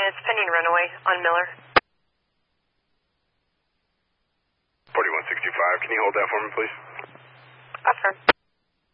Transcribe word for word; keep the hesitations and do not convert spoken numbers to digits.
it's pending runaway on Miller. forty-one sixty-five, can you hold that for me, please? Affirm.